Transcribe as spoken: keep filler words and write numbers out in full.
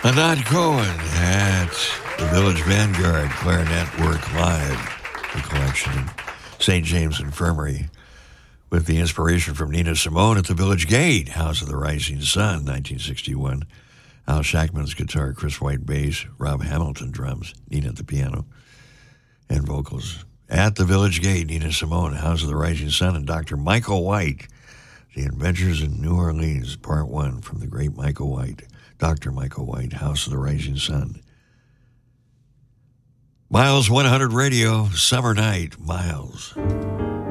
Anand Cohen at the Village Vanguard Clarinet Work Live, the collection in Saint James Infirmary, with the inspiration from Nina Simone at the Village Gate, House of the Rising Sun, nineteen sixty-one. Al Shackman's guitar, Chris White bass, Rob Hamilton drums, Nina at the piano, and vocals. At the Village Gate, Nina Simone, House of the Rising Sun, and Doctor Michael White, The Adventures in New Orleans, Part one, from the great Michael White. Doctor Michael White, House of the Rising Sun. Miles one hundred Radio, Summer Night, Miles.